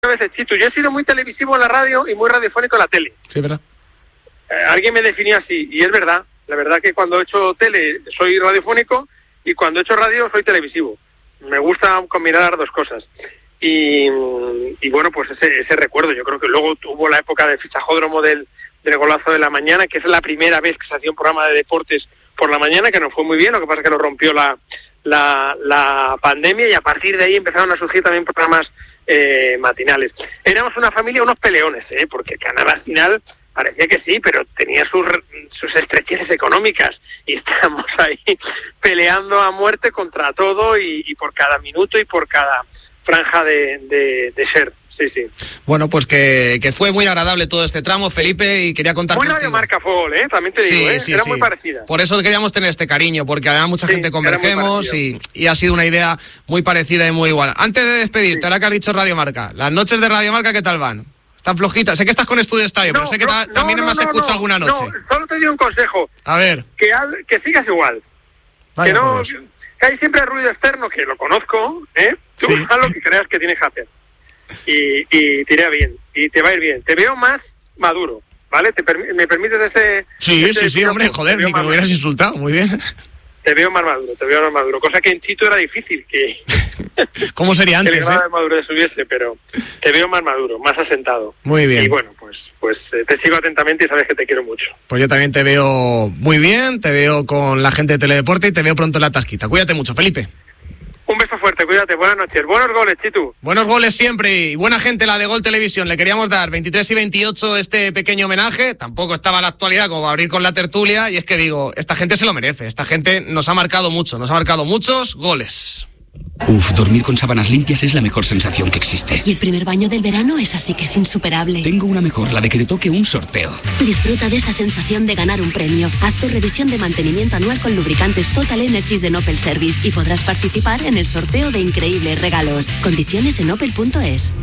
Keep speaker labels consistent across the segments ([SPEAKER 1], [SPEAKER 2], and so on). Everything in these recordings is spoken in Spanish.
[SPEAKER 1] veces, Chitu, yo he sido muy televisivo en la radio y muy radiofónico en la tele.
[SPEAKER 2] Sí, ¿verdad?
[SPEAKER 1] Alguien me definió así, y es verdad. La verdad que cuando he hecho tele soy radiofónico y cuando he hecho radio soy televisivo. Me gusta combinar las dos cosas. Y bueno, pues ese recuerdo. Yo creo que luego tuvo la época del fichajódromo del Golazo de la Mañana, que es la primera vez que se hacía un programa de deportes por la mañana, que nos fue muy bien. Lo que pasa es que lo rompió la pandemia, y a partir de ahí empezaron a surgir también programas matinales. Éramos una familia, unos peleones, porque el canal al final parecía que sí, pero tenía sus estrecheces económicas, y estábamos ahí peleando a muerte contra todo y por cada minuto y por cada franja de ser. Sí.
[SPEAKER 2] Bueno, pues que fue muy agradable todo este tramo, Felipe, y quería contar
[SPEAKER 1] muy
[SPEAKER 2] contigo.
[SPEAKER 1] Radio Marca Fútbol, también te digo, era muy parecida.
[SPEAKER 2] Por eso queríamos tener este cariño, porque además mucha gente convergemos y ha sido una idea muy parecida y muy igual. Antes de despedirte, ahora que has dicho Radio Marca, las noches de Radio Marca, ¿qué tal van? ¿Están flojitas? Sé que estás con Estudio Estadio, pero sé que también me has escuchado alguna noche.
[SPEAKER 1] No, solo te doy un consejo.
[SPEAKER 2] A ver.
[SPEAKER 1] Que sigas igual.
[SPEAKER 2] Vaya,
[SPEAKER 1] que hay siempre ruido externo, que lo conozco, Tú haz lo que creas que tienes que hacer. Y te irá bien, y te va a ir bien. Te veo más maduro, ¿vale? ¿Me permites ese...?
[SPEAKER 2] Sí, hombre, joder, ni que me hubieras insultado, muy bien.
[SPEAKER 1] Te veo más maduro, cosa que en Chito era difícil que...
[SPEAKER 2] ¿Cómo sería antes,
[SPEAKER 1] que el grado de madurez subiese, pero te veo más maduro, más asentado.
[SPEAKER 2] Muy bien.
[SPEAKER 1] Y bueno, pues te sigo atentamente y sabes que te quiero mucho.
[SPEAKER 2] Pues yo también te veo muy bien, te veo con la gente de Teledeporte y te veo pronto en la tasquita. Cuídate mucho, Felipe.
[SPEAKER 1] Un beso fuerte, cuídate, buenas noches. Buenos goles, Chitu.
[SPEAKER 2] Buenos goles siempre, y buena gente la de Gol Televisión. Le queríamos dar 23 y 28 este pequeño homenaje. Tampoco estaba a la actualidad como abrir con la tertulia, y es que digo, esta gente se lo merece. Esta gente nos ha marcado mucho, nos ha marcado muchos goles.
[SPEAKER 3] Dormir con sábanas limpias es la mejor sensación que existe.
[SPEAKER 4] Y el primer baño del verano es así que es insuperable.
[SPEAKER 3] Tengo una mejor, la de que te toque un sorteo.
[SPEAKER 4] Disfruta de esa sensación de ganar un premio. Haz tu revisión de mantenimiento anual con lubricantes Total Energies de Opel Service y podrás participar en el sorteo de increíbles regalos. Condiciones en opel.es.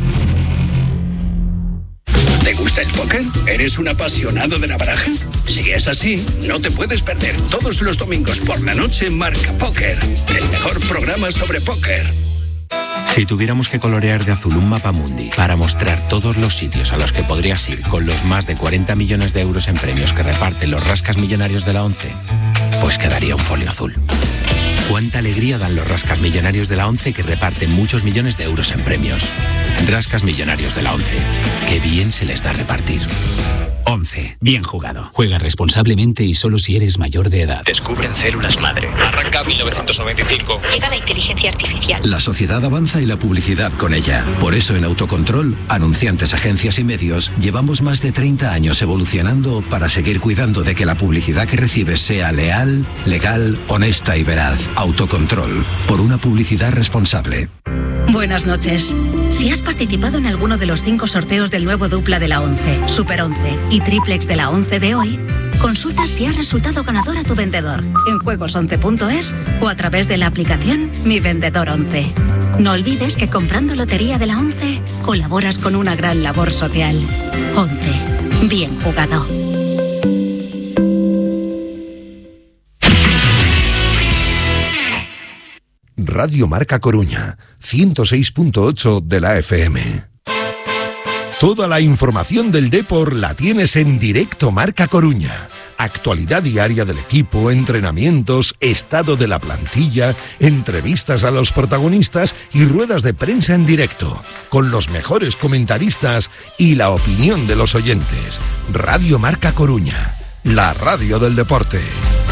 [SPEAKER 3] ¿Te gusta el póker? ¿Eres un apasionado de la baraja? Si es así, no te puedes perder todos los domingos por la noche Marca Póker, el mejor programa sobre póker.
[SPEAKER 5] Si tuviéramos que colorear de azul un mapa mundi para mostrar todos los sitios a los que podrías ir con los más de 40 millones de euros en premios que reparten los rascas millonarios de la ONCE, pues quedaría un folio azul. Cuánta alegría dan los rascas millonarios de la ONCE, que reparten muchos millones de euros en premios. Rascas millonarios de la ONCE. Qué bien se les da repartir.
[SPEAKER 6] ONCE. Bien jugado. Juega responsablemente y solo si eres mayor de edad.
[SPEAKER 7] Descubren células madre. Arranca 1995.
[SPEAKER 8] Llega la inteligencia artificial.
[SPEAKER 9] La sociedad avanza y la publicidad con ella. Por eso en Autocontrol, anunciantes, agencias y medios, llevamos más de 30 años evolucionando para seguir cuidando de que la publicidad que recibes sea leal, legal, honesta y veraz. Autocontrol. Por una publicidad responsable.
[SPEAKER 10] Buenas noches. Si has participado en alguno de los 5 sorteos del nuevo dupla de la ONCE, Super 11 y Triplex de la ONCE de hoy, consulta si ha resultado ganador a tu vendedor en juegos11.es o a través de la aplicación Mi Vendedor 11. No olvides que comprando Lotería de la ONCE colaboras con una gran labor social. 11. Bien jugado.
[SPEAKER 11] Radio Marca Coruña, 106.8 de la FM. Toda la información del Depor la tienes en Directo Marca Coruña. Actualidad diaria del equipo, entrenamientos, estado de la plantilla, entrevistas a los protagonistas y ruedas de prensa en directo, con los mejores comentaristas y la opinión de los oyentes. Radio Marca Coruña, la radio del deporte.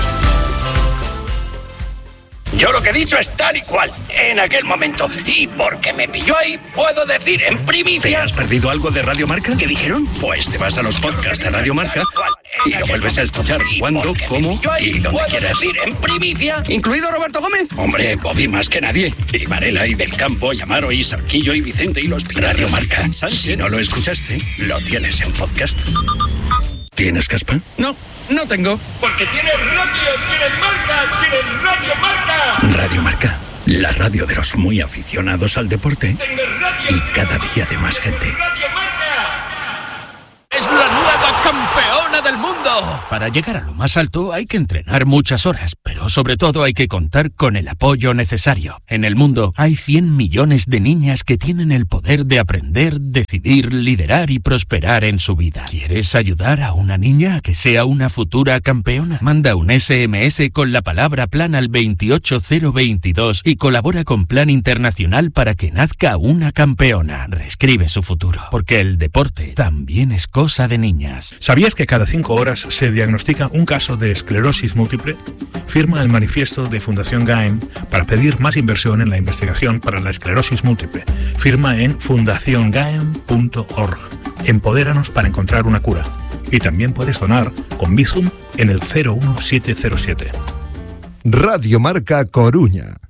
[SPEAKER 3] Yo lo que he dicho es tal y cual, en aquel momento. Y porque me pilló ahí, puedo decir en primicia...
[SPEAKER 6] ¿Te has perdido algo de Radio Marca?
[SPEAKER 3] ¿Qué dijeron?
[SPEAKER 6] Pues te vas a los podcasts de Radio Marca y lo vuelves a escuchar cuando, cómo y donde quieras.
[SPEAKER 3] Decir en primicia, ¿incluido Roberto Gómez? Hombre, Bobby más que nadie. Y Varela, y Del Campo, y Amaro, y Sarquillo, y Vicente, y los Radio Marca. Si no lo escuchaste, lo tienes en podcast. ¿Tienes caspa? No tengo.
[SPEAKER 12] Porque tienes radio, tienes marca, tienes Radio Marca.
[SPEAKER 3] Radio Marca, la radio de los muy aficionados al deporte y cada día de más gente.
[SPEAKER 12] Radio Marca.
[SPEAKER 13] Es la nueva campeona del mundo.
[SPEAKER 3] Para llegar a lo más alto hay que entrenar muchas horas, pero sobre todo hay que contar con el apoyo necesario. En el mundo hay 100 millones de niñas que tienen el poder de aprender, decidir, liderar y prosperar en su vida. ¿Quieres ayudar a una niña a que sea una futura campeona? Manda un SMS con la palabra plan al 28022 y colabora con Plan Internacional para que nazca una campeona. Reescribe su futuro, porque el deporte también es cosa de niñas.
[SPEAKER 8] ¿Sabías que cada 5 horas se diagnostica un caso de esclerosis múltiple? Firma el manifiesto de Fundación GAEM para pedir más inversión en la investigación para la esclerosis múltiple. Firma en fundaciongaem.org. Empodéranos para encontrar una cura. Y también puedes donar con Bizum en el 01707.
[SPEAKER 11] Radio Marca Coruña.